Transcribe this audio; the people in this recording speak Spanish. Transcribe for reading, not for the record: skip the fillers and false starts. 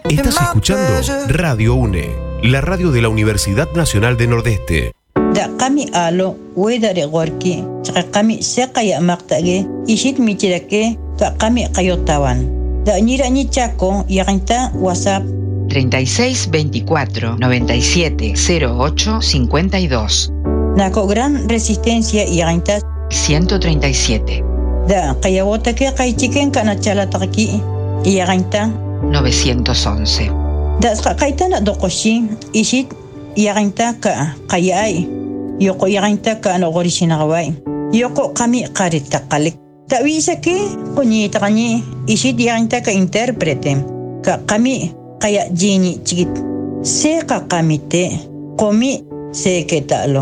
Estás escuchando Radio UNE, la radio de la Universidad Nacional de Nordeste. Da kami alo wedare gorki kami sekaya maktage ishit michirake ka kami kayotawan da nirani chako yaginta WhatsApp 36 24 97 08 52 nako gran resistencia yaginta 137 da kayawota ke kaichiken kana chalataki yaginta 911 da kaitana dokoshi ishit yaginta ka kayai yoko yaginta ka no gorishinagawai yoko kami qarita qalik tawisa ke kuni taqani ishit yaginta ka interprete ka kami kaya jini chigit se ka kamite komi se ke talo